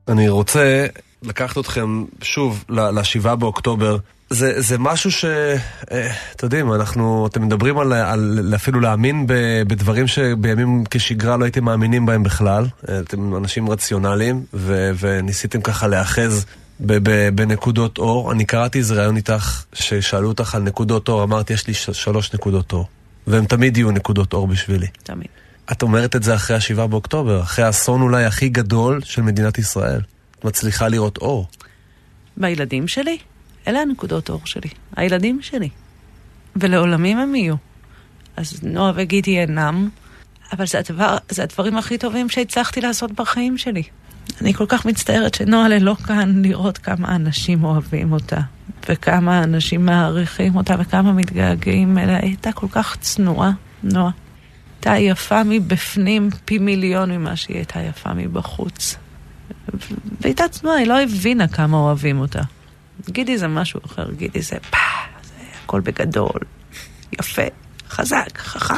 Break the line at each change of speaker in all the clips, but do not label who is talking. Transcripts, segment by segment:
אני רוצה לקחת אתכם שוב ל7 באוקטובר. זה משהו אתם יודעים, אתם מדברים על אפילו להאמין בדברים שבימים כשגרה לא הייתם מאמינים בהם בכלל. אתם אנשים רציונליים, וניסיתם ככה לאחז בנקודות אור. אני קראתי איזה רעיון איתך ששאלו אותך על נקודות אור, אמרתי יש לי 3 נקודות אור, והם תמיד יהיו נקודות אור בשבילי.
תמיד.
את אומרת את זה אחרי 7 באוקטובר, אחרי האסון אולי הכי גדול של מדינת ישראל. את מצליחה לראות אור.
בילדים שלי? אלה הנקודות אור שלי. הילדים שלי. ולעולמים הם יהיו. אז נועה וגידי אינם, אבל זה הדברים הכי טובים שהצלחתי לעשות בחיים שלי. אני כל כך מצטערת שנועה לא כאן לראות כמה אנשים אוהבים אותה, וכמה אנשים מעריכים אותה, וכמה מתגעגעים אליה. הייתה כל כך צנועה, נועה. הייתה יפה מבפנים פי מיליון ממה שהיא הייתה יפה מבחוץ. והייתה צנועה, היא לא הבינה כמה אוהבים אותה. גידי זה משהו אחר, גידי זה הכל בגדול, יפה, חזק, חכם,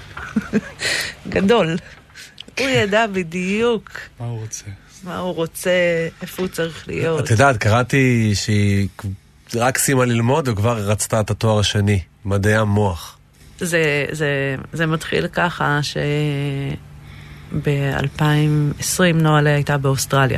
גדול. הוא ידע בדיוק מה הוא רוצה, איפה הוא צריך להיות.
את יודעת, קראתי שהיא רק סיימה ללמוד וכבר רצתה את התואר השני, מדעי המוח.
זה מתחיל ככה שב-2020 נועה הייתה באוסטרליה.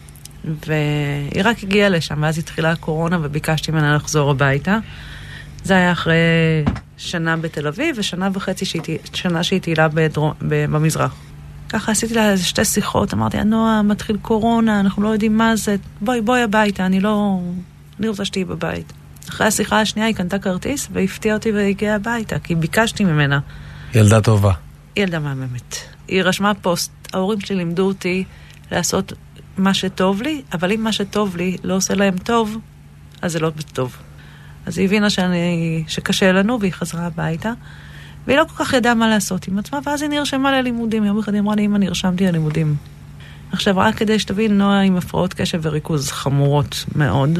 והיא רק הגיעה לשם, ואז התחילה הקורונה וביקשתי ממנה לחזור הביתה. זה היה אחרי שנה בתל אביב ושנה וחצי שנה שהיא תהילה במזרח. ככה עשיתי לה איזה 2 שיחות, אמרתי, נועה, מתחיל קורונה, אנחנו לא יודעים מה זה, בואי הביתה, אני רוצה שתהי בבית. אחרי השיחה השנייה היא קנתה כרטיס והפתיעה אותי והגיעה הביתה, כי ביקשתי ממנה.
ילדה טובה.
ילדה מהממת. היא רשמה פוסט, ההורים שלי לימדו אותי לעשות מה שטוב לי, אבל אם מה שטוב לי לא עושה להם טוב, אז זה לא טוב. אז היא הבינה שקשה לנו, והיא חזרה הביתה, והיא לא כל כך ידעה מה לעשות עם עצמה, ואז היא נרשמה ללימודים. יום אחד היא אמרה לי, אמא, נרשמתי ללימודים. עכשיו, רק כדי שתבין, נועה עם הפרעות קשב וריכוז חמורות מאוד.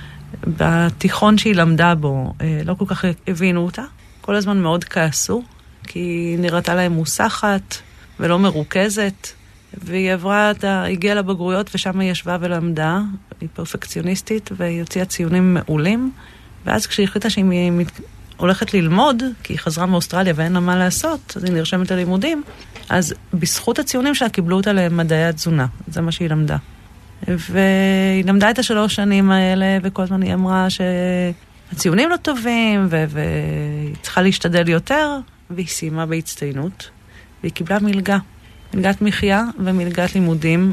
בתיכון שהיא למדה בו, לא כל כך הבינו אותה. כל הזמן מאוד כעסו, כי היא נראתה להם מוסחת ולא מרוכזת. והיא הגיעה לבגרויות ושם היא ישבה ולמדה, היא פרפקציוניסטית והיא הוציאה ציונים מעולים, ואז כשהיא החליטה שהיא הולכת ללמוד, כי היא חזרה מאוסטרליה ואין לה מה לעשות, אז היא נרשמת ללימודים, אז בזכות הציונים שלה קיבלו אותה למדעי התזונה, זה מה שהיא למדה. והיא למדה את 3 שנים האלה, וכל הזמן היא אמרה שהציונים לא טובים, והיא צריכה להשתדל יותר, והיא סיימה בהצטיינות, והיא קיבלה מלגת מחיה ומלגת לימודים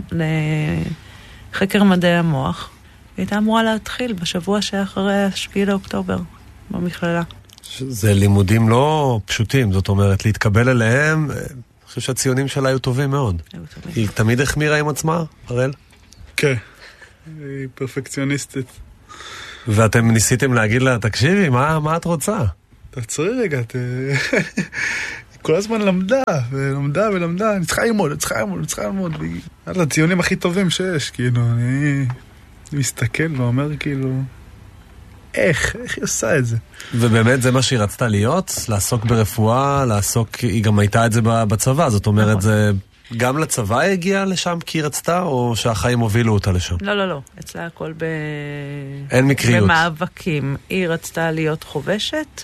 לחקר מדעי המוח. היא הייתה אמורה להתחיל בשבוע שאחרי 7 לאוקטובר במכללה.
זה לימודים לא פשוטים, זאת אומרת, להתקבל אליהם, אני חושב שהציונים שלה היו טובים מאוד. היא תמיד החמירה עם עצמה, הראל?
כן, היא פרפקציוניסטית.
ואתם ניסיתם להגיד לה, תקשיבי, מה את רוצה?
תעצרי רגע, כל הזמן למדה, אני צריכה ללמוד, עד הציונים הכי טובים שיש, כאילו, אני מסתכל ואומר, כאילו, איך היא עושה את זה?
ובאמת זה מה שהיא רצתה להיות, לעסוק ברפואה, היא גם הייתה את זה בצבא, זאת אומרת, זה גם לצבא הגיעה לשם כי היא רצתה, או שהחיים הובילו אותה לשם?
לא, אצלה הכל
אין מקריות.
במאבקים. היא רצתה להיות חובשת,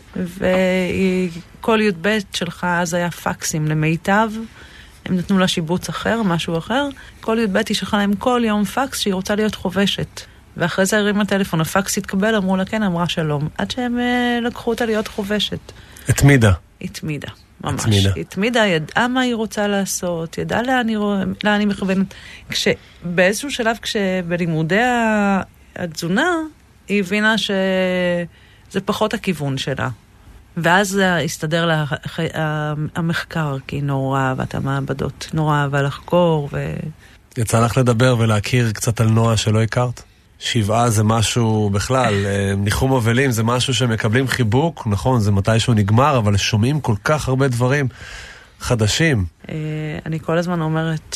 וכל י"ב שלך אז היה פקסים למיטב, הם נתנו לה שיבוץ אחר, משהו אחר, כל י"ב היא שלחה להם כל יום פקס שהיא רוצה להיות חובשת. ואחרי זה הרים הטלפון, הפקס התקבל, אמרו לה כן, אמרה שלום, עד שהם לקחו אותה להיות חובשת.
התמידה.
ממש. התמידה, ידעה מה היא רוצה לעשות, ידעה לאן היא מכוונת. באיזשהו שלב, בלימודי התזונה, היא הבינה שזה פחות הכיוון שלה. ואז הסתדר לה המחקר, כי היא נורא אהבה את המעבדות, נורא אהבה לחקור.
יצא לך לדבר ולהכיר קצת על נועה שלא הכרת? 7 זה משהו בכלל, ניחום אבלים זה משהו שמקבלים חיבוק, נכון, זה מתישהו נגמר, אבל שומעים כל כך הרבה דברים חדשים.
אני כל הזמן אומרת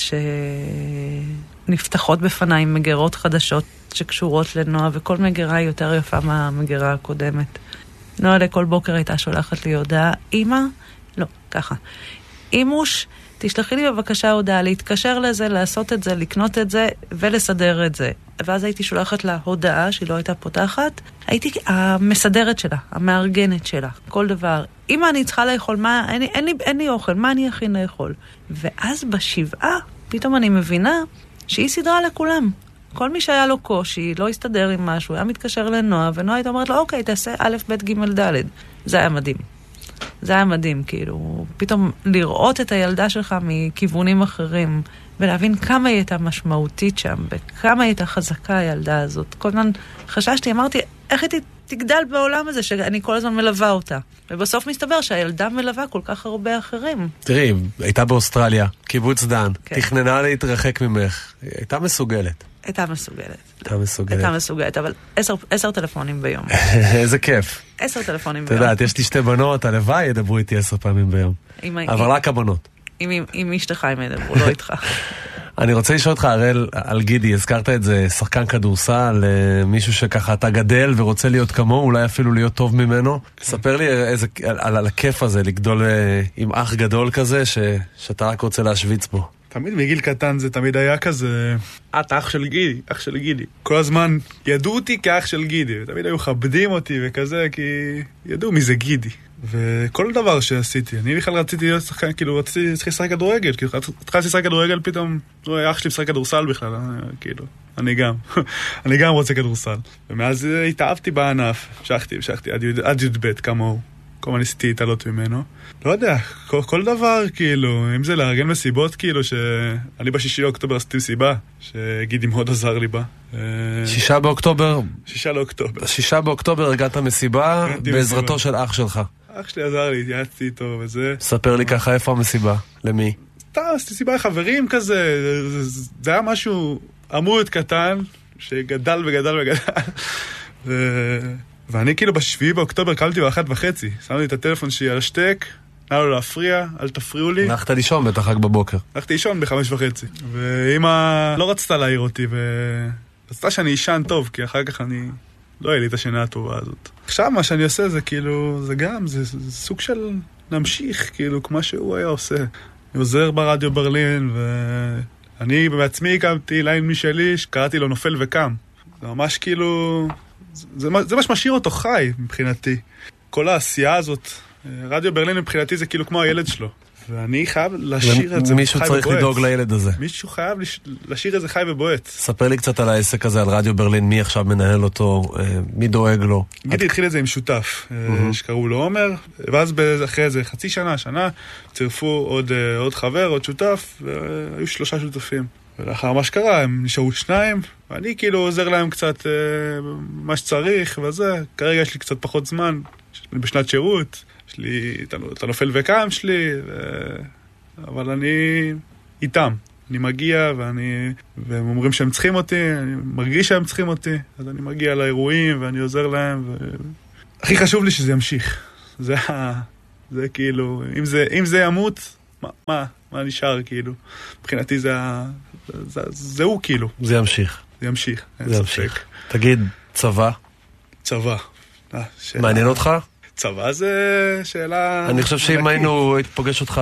שנפתחות בפניי מגירות חדשות שקשורות לנועה, וכל מגירה היא יותר יפה מהמגירה הקודמת. נועה לכל בוקר הייתה שולחת לי הודעה, אמא, לא, ככה, אימוש, תשלחי לי בבקשה הודעה, להתקשר לזה, לעשות את זה, לקנות את זה ולסדר את זה. ואז הייתי שולחת לה הודעה שהיא לא הייתה פותחת. הייתי המסדרת שלה, המארגנת שלה, כל דבר. אם אני צריכה לאכול, אין לי אוכל, מה אני אכין לאכול? ואז בשבעה, פתאום אני מבינה שהיא סדרה לכולם. כל מי שהיה לו קושי, לא הסתדר עם משהו, היה מתקשר לנועה, ונועה הייתה אומרת לו, אוקיי, תעשה א', ב', ג', ד'. זה היה מדהים. זה היה מדהים, כאילו, פתאום לראות את הילדה שלך מכיוונים אחרים, ולהבין כמה היא הייתה משמעותית שם, וכמה היא הייתה חזקה הילדה הזאת. כל הזמן חששתי, אמרתי, איך היא תגדל בעולם הזה, שאני כל הזמן מלווה אותה. ובסוף מסתבר שהילדה מלווה כל כך הרבה אחרים.
תראי, הייתה באוסטרליה, קיבוץ דן, תכננה להתרחק ממך, הייתה מסוגלת.
הייתה מסוגלת.
הייתה
מסוגלת, אבל 10 טלפונים ביום.
איזה כיף.
10 טלפונים ביום.
אתה יודעת, יש לי 2 בנות, הלוואי ידברו איתי 10 פעמים ביום. אבל רק הבנות.
עם אשתך הם ידברו, לא איתך.
אני רוצה לשאול אותך, הראל, על גידי, הזכרת את זה, שחקן כדורסל, מישהו שככה אתה גדל ורוצה להיות כמוהו, אולי אפילו להיות טוב ממנו. ספר לי על הכיף הזה, לגדול עם אח גדול כזה, שאתה רק רוצה להשוויץ בו.
תמיד מגיל קטן זה תמיד היה כזה, את אח של גידי, אח של גידי. כל הזמן ידעו אותי כאח של גידי, תמיד היו מכבדים אותי וכזה, כי ידעו מי זה גידי. וכל דבר שעשיתי, אני בכלל רציתי להיות שחקן, כאילו רציתי לשחק כדורגל, כאילו התחלתי לשחק כדורגל, פתאום אח שלי משחק כדורסל בכלל, כאילו, אני גם רוצה כדורסל. ומאז התאהבתי בענף, המשכתי עד י"ב כמוהו. כל מה ניסיתי התעלות ממנו. לא יודע, כל דבר, כאילו, אם זה לארגן מסיבות, כאילו, שאני ב6 לאוקטובר עשיתי מסיבה, שגידי מאוד עזר לי בה.
6 באוקטובר?
6 לאוקטובר.
6 באוקטובר הרגעת מסיבה בעזרתו של אח שלך.
אח שלי עזר לי, התייעצתי איתו וזה.
ספר לי ככה, איפה המסיבה? למי?
עשיתי מסיבה לחברים כזה, זה היה משהו עמוד קטן, שגדל וגדל וגדל. ואני כאילו ב7 באוקטובר קלתי ב1:30, שמתי את הטלפון שלי על השטק, נע לו להפריע, אל תפריעו לי.
הלכת לישון בטח רק בבוקר.
הלכתי לישון ב5:30, ואמא לא רצתה להעיר אותי, ורצתה שאני אישן טוב, כי אחר כך אני לא היה לי את השינה הטובה הזאת. עכשיו מה שאני עושה זה כאילו, זה סוג של נמשיך, כאילו, כמו שהוא היה עושה. אני עוזר ברדיו ברלין, ואני בעצמי הקמתי ליין משלי, שקראתי לו נופל וקם. זה ממש כאילו... זה מה שמשאיר אותו חי מבחינתי. כל העשייה הזאת, רדיו ברלין מבחינתי זה כאילו כמו הילד שלו. ואני חייב להשאיר את זה חי ובועט.
מישהו צריך לדאוג לילד הזה.
מישהו חייב להשאיר את זה חי ובועט.
ספר לי קצת על העסק הזה, על רדיו ברלין, מי עכשיו מנהל אותו, מי דואג לו.
גידי התחיל את זה עם שותף, שקראו לו עומר, ואז אחרי זה חצי שנה, צירפו עוד חבר, עוד שותף, והיו 3 שותפים. ולאחר מה שקרה, הם נשארו 2, ואני כאילו עוזר להם קצת מה שצריך, וזה. כרגע יש לי קצת פחות זמן, אני בשנת שירות, יש לי את הנופל וקם שלי, אבל אני איתם. אני מגיע, והם אומרים שהם צריכים אותי, אני מרגיש שהם צריכים אותי, אז אני מגיע לאירועים, ואני עוזר להם, הכי חשוב לי שזה ימשיך. זה כאילו, אם זה ימות, מה נשאר כאילו? מבחינתי זהו כאילו.
זה ימשיך.
זה ימשיך, אין ספק.
תגיד, צבא?
צבא.
מעניין אותך?
צבא זה שאלה...
אני חושב שאם היינו פוגש אותך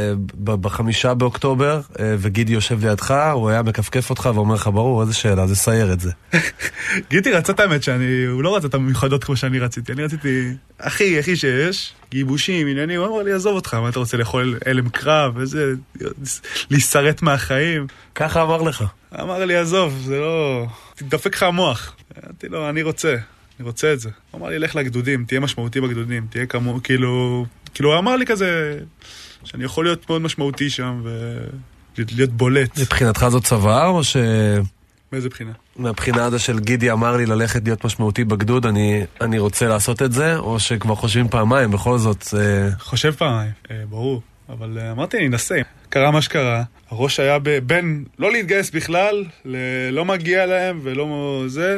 ב5 באוקטובר, וגידי יושב לידך, הוא היה מקפקף אותך ואומר לך, ברור, איזה שאלה, זה סייר את זה.
גידי רצה את האמת הוא לא רצה את המיוחדות כמו שאני רציתי. אני רציתי הכי שיש, גיבושים, עניינים, הוא אמר לי, עזוב אותך, מה אתה רוצה לאכול אלם קרב, וזה, להישרט מהחיים.
ככה אמר לך.
אמר לי, עזוב, זה לא... תדפק לך המוח. אמרתי לו, אני רוצה את זה. הוא אמר לי, לך לגדודים, תהיה משמעותי בגדודים, תהיה כמו, כאילו, הוא אמר לי כזה, שאני יכול להיות מאוד משמעותי שם, ולהיות בולט.
מבחינתך זאת צבא, או ש...
מאיזה בחינה?
מהבחינה הזו של גידי אמר לי ללכת להיות משמעותי בגדוד, אני רוצה לעשות את זה, או שכבר חושבים פעמיים, בכל זאת...
חושב פעמיים, ברור. אבל אמרתי, אני אנסה. קרה מה שקרה, הראש היה בין לא להתגייס בכלל, לא מגיע להם ולא זה,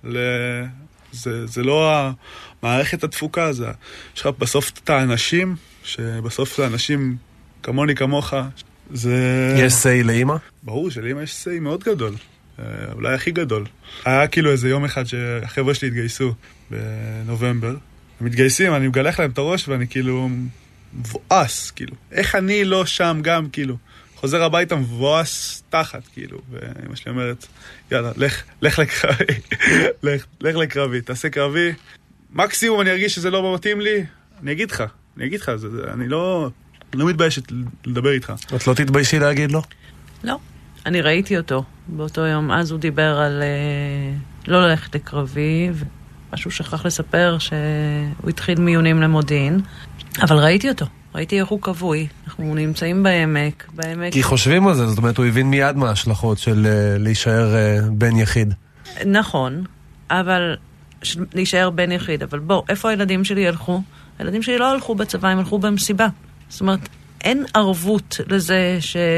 זה לא המערכת התפוקה, יש לך בסוף את האנשים, שבסוף זה אנשים כמוני כמוך, זה...
יש סי לאמא?
ברור שלאמא יש סי מאוד גדול, אולי הכי גדול. היה כאילו איזה יום אחד שהחבר'ה שלי התגייסו בנובמבר, הם מתגייסים, אני מגלח להם את הראש ואני כאילו מבואס, כאילו. איך אני לא שם גם, כאילו. חוזר הביתה מבואס תחת, כאילו. ואמא שלי אומרת, יאללה, לך לקרבי. לך לקרבי, תעשה קרבי. מקסימום אני ארגיש שזה לא מתאים לי, אני אגיד לך, אני לא מתביישת לדבר איתך.
את לא תתביישי להגיד לו?
לא. אני ראיתי אותו באותו יום, אז הוא דיבר על לא ללכת לקרבי, ומשהו שכח לספר שהוא התחיל מיונים למודיעין, אבל ראיתי אותו, ראיתי איך הוא קבוי, אנחנו נמצאים בעמק.
כי חושבים על זה, זאת אומרת, הוא הבין מיד מה ההשלכות של להישאר בן יחיד.
נכון, אבל להישאר בן יחיד, אבל בוא, איפה הילדים שלי הלכו? הילדים שלי לא הלכו בצבא, הם הלכו במסיבה. זאת אומרת, אין ערבות לזה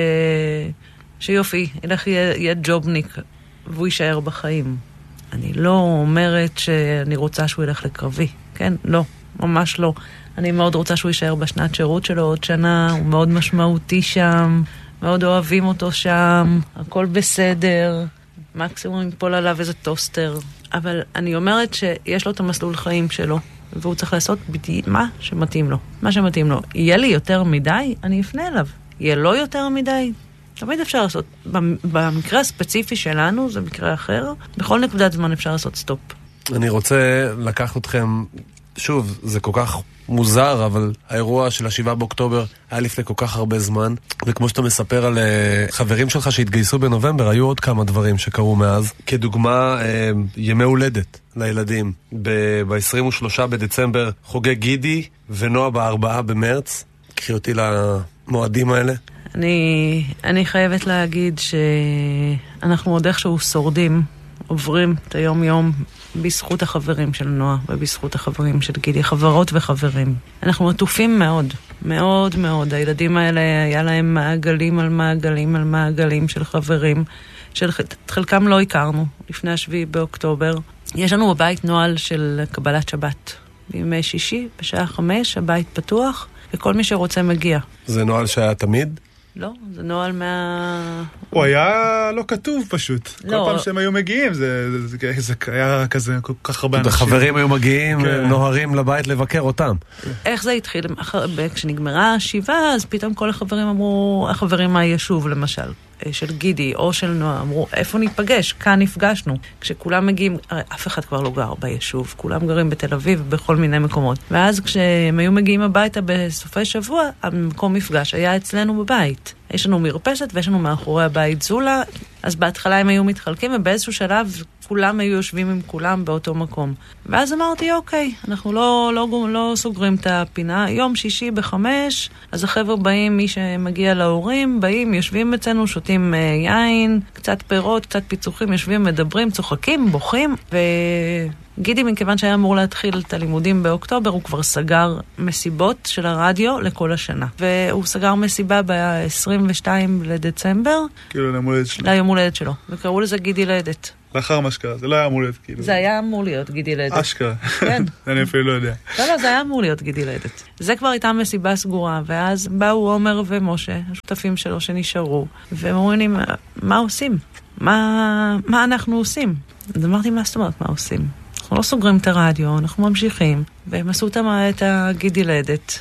שיופי, ילך יהיה ג'ובניק והוא יישאר בחיים. אני לא אומרת שאני רוצה שהוא ילך לקרבי, כן? לא, ממש לא. אני מאוד רוצה שהוא יישאר בשנת שירות שלו עוד שנה, הוא מאוד משמעותי שם, מאוד אוהבים אותו שם, הכל בסדר, מקסימום יפול עליו איזה טוסטר. אבל אני אומרת שיש לו את המסלול חיים שלו, והוא צריך לעשות מה שמתאים לו. מה שמתאים לו. יהיה לי יותר מדי, אני אפנה אליו. יהיה לו יותר מדי, תמיד אפשר לעשות. במקרה הספציפי שלנו, זה מקרה אחר, בכל נקודת זמן אפשר לעשות סטופ.
אני רוצה לקחת אתכם, שוב, זה כל כך מוזר, אבל האירוע של 7 באוקטובר היה לפני כל כך הרבה זמן, וכמו שאתה מספר על חברים שלך שהתגייסו בנובמבר, היו עוד כמה דברים שקרו מאז. כדוגמה, ימי הולדת לילדים. ב-23 בדצמבר חוגג גידי ונועה ב4 במרץ. קחי אותי למועדים האלה.
אני חייבת להגיד שאנחנו עוד איכשהו שורדים, עוברים את היום-יום בזכות החברים של נועה ובזכות החברים של גידי, חברות וחברים. אנחנו עטופים מאוד, מאוד מאוד. הילדים האלה היה להם מעגלים על מעגלים על מעגלים של חברים, חלקם לא הכרנו לפני 7 באוקטובר. יש לנו בבית נועל של קבלת שבת. בימי שישי, בשעה 5, הבית פתוח, וכל מי שרוצה מגיע.
זה נועל שהיה תמיד?
לא, זה נועל
הוא היה לא כתוב פשוט. כל פעם שהם היו מגיעים, זה היה כזה כל כך הרבה אנשים.
החברים היו מגיעים, נוהרים לבית לבקר אותם.
איך זה התחיל? כשנגמרה 7, אז פתאום כל החברים אמרו, החברים מהיישוב למשל, של גידי או של נועה, אמרו, איפה ניפגש? כאן נפגשנו. כשכולם מגיעים, אף אחד כבר לא גר ביישוב, כולם גרים בתל אביב ובכל מיני מקומות. ואז כשהם היו מגיעים הביתה בסופי שבוע, המקום מפגש היה אצלנו בבית. יש לנו מרפסת ויש לנו מאחורי הבית זולה, אז בהתחלה הם היו מתחלקים ובאיזשהו שלב כולם היו יושבים עם כולם באותו מקום. ואז אמרתי, אוקיי, אנחנו לא סוגרים את הפינה. יום שישי ב5, אז החבר'ה באים, מי שמגיע להורים, באים, יושבים אצלנו, שותים יין, קצת פירות, קצת פיצוחים, יושבים, מדברים, צוחקים, בוכים, גידי, מכיוון שהיה אמור להתחיל את הלימודים באוקטובר, הוא כבר סגר מסיבות של הרדיו לכל השנה. והוא סגר מסיבה ב-22 לדצמבר. כאילו ליום הולדת שלו. ליום הולדת שלו. וקראו לזה גידי לידת.
לאחר מה שקרה, זה לא היה אמור להיות כאילו.
זה היה אמור להיות גידי לידת.
אשכרה.
כן.
אני אפילו לא יודע.
לא, זה היה אמור להיות גידי לידת. זה כבר הייתה מסיבה סגורה, ואז באו עומר ומשה, השותפים שלו שנשארו, והם אומרים לי, מה עושים? מה אנחנו עושים? אז אמרתי, מה זאת אומרת, מה עושים? אנחנו לא סוגרים את הרדיו, אנחנו ממשיכים, והם עשו את הגידי לידת.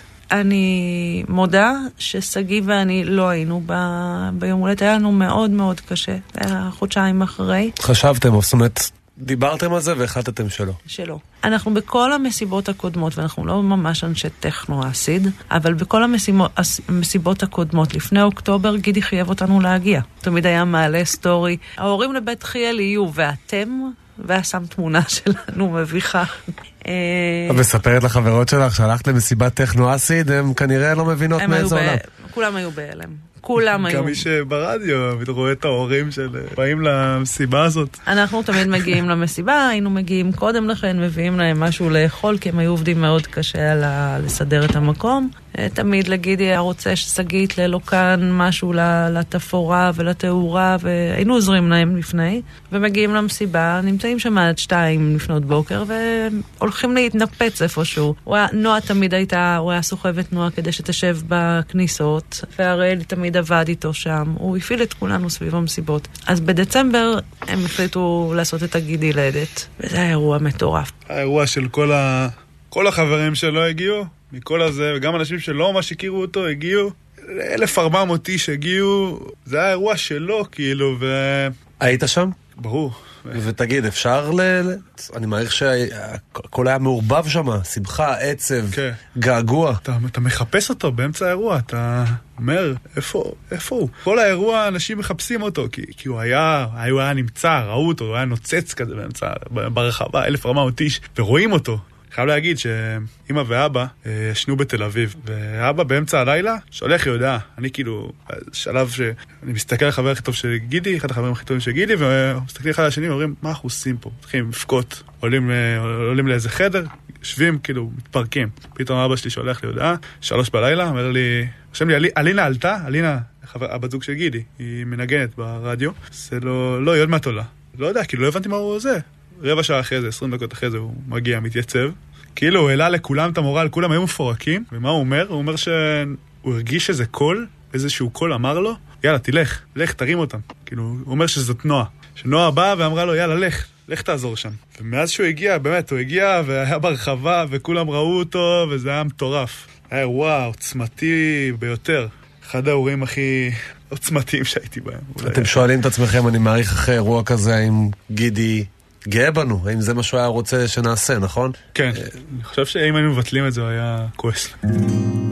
אני מודה שסגי ואני לא היינו ביום הולדת, היה לנו מאוד מאוד קשה, זה היה חודשיים אחרי.
חשבתם, זאת אומרת, דיברתם על זה והחלטתם שלא.
שלא. אנחנו בכל המסיבות הקודמות, ואנחנו לא ממש אנשי טכנו אסיד, אבל בכל המסיבות הקודמות, לפני אוקטובר, גידי חייב אותנו להגיע. תמיד היה מעלה סטורי, ההורים לבית חיל יהיו, ואתם, והשם תמונה שלנו מביכה.
מספרת לחברות שלך שהלכת למסיבת טכנו אסיד, הם כנראה לא מבינות מאיזה עולם.
כולם היו בהלם. כולם היו.
גם מי שברדיו רואה את ההורים של באים למסיבה הזאת.
אנחנו תמיד מגיעים למסיבה, היינו מגיעים קודם לכן, מביאים להם משהו לאכול, כי הם היו עובדים מאוד קשה לסדר את המקום. תמיד לגידי היה רוצה שסגית ללא כאן משהו לתפורה ולתאורה, והיינו עוזרים להם לפני, ומגיעים למסיבה, נמצאים שם עד 2 לפנות בוקר, והולכים להתנפץ איפשהו. נועה תמיד הייתה, הוא היה סוחב את נועה כדי שתשב בכניסות, והראל תמיד עבד איתו שם, הוא הפעיל את כולנו סביב המסיבות. אז בדצמבר הם החליטו לעשות את הגידי לידת, וזה היה אירוע מטורף.
האירוע של כל החברים שלו הגיעו, מכל הזה, וגם אנשים שלא ממש הכירו אותו, הגיעו, 1,400 איש הגיעו, זה היה אירוע שלו, כאילו,
היית שם?
ברור.
ותגיד, אפשר אני מעריך שהכל היה מעורבב שם, שמחה, עצב, געגוע.
אתה מחפש אותו באמצע האירוע, אתה אומר, איפה הוא? כל האירוע אנשים מחפשים אותו, כי הוא היה נמצא, ראו אותו, הוא היה נוצץ כזה באמצע, ברחבה, 1,400 איש, ורואים אותו. חייב להגיד שאמא ואבא ישנו בתל אביב, ואבא באמצע הלילה שולח יהודעה. אני כאילו, שלב שאני מסתכל על החבר הכי טוב של גידי, אחד החברים הכי טובים של גידי, ומסתכלים אחד על השני ואומרים, מה אנחנו עושים פה? מתחילים לפקות, עולים לאיזה חדר, יושבים, כאילו, מתפרקים. פתאום אבא שלי שולח לי יהודעה, 3 בלילה, אומר לי, חושב לי, אלינה עלתה, אלינה, הבת זוג של גידי, היא מנגנת ברדיו, זה לא, היא עוד מעט עולה. לא יודע, כאילו, לא הבנתי מה הוא עושה. רבע שעה אחרי זה, 20 דקות אחרי זה, הוא מגיע, מתייצב. כאילו, הוא העלה לכולם את המורל, כולם היו מפורקים. ומה הוא אומר? הוא אומר שהוא הרגיש איזה קול, איזשהו קול אמר לו, יאללה, לך, תרים אותם. כאילו, הוא אומר שזאת נועה. שנועה באה ואמרה לו, יאללה, לך תעזור שם. ומאז שהוא הגיע, באמת, הוא הגיע והיה ברחבה, וכולם ראו אותו, וזה היה מטורף. היה אירוע עוצמתי ביותר. אחד האירועים הכי עוצמתיים שהייתי בהם.
אתם שואלים את עצמכם, אני מעריך אחרי אירוע כזה, האם גידי גאה בנו, האם זה מה שהוא היה רוצה שנעשה, נכון?
כן, אני חושב שאם היינו מבטלים את זה, הוא היה כועס.